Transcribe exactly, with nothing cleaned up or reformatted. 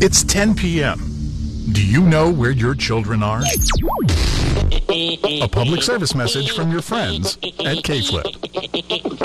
It's ten p m Do you know where your children are? A public service message from your friends at K-Flip.